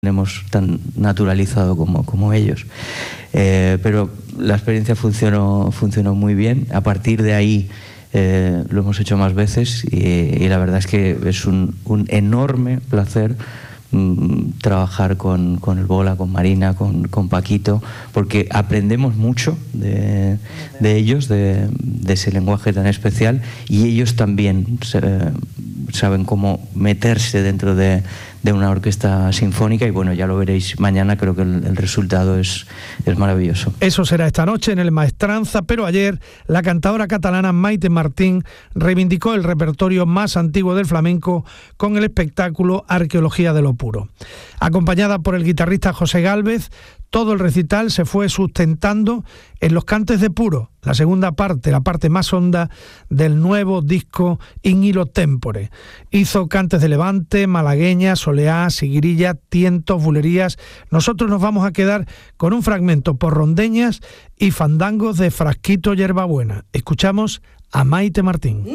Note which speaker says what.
Speaker 1: tenemos tan naturalizado como ellos. Pero la experiencia funcionó muy bien. A partir de ahí lo hemos hecho más veces y la verdad es que es un enorme placer trabajar con el Bola, con Marina, con Paquito, porque aprendemos mucho de ellos, de ese lenguaje tan especial, y ellos también saben cómo meterse dentro de una orquesta sinfónica, y bueno, ya lo veréis mañana. Creo que el resultado es maravilloso.
Speaker 2: Eso será esta noche en el Maestranza, pero ayer la cantadora catalana Maite Martín reivindicó el repertorio más antiguo del flamenco con el espectáculo Arqueología de lo Puro. Acompañada por el guitarrista José Gálvez, todo el recital se fue sustentando en los cantes de Puro, la segunda parte, la parte más honda del nuevo disco In Illo Tempore. Hizo cantes de Levante, malagueña, soleá, siguirilla, tientos, bulerías. Nosotros nos vamos a quedar con un fragmento por rondeñas y fandangos de Frasquito Yerbabuena. Escuchamos a Maite Martín.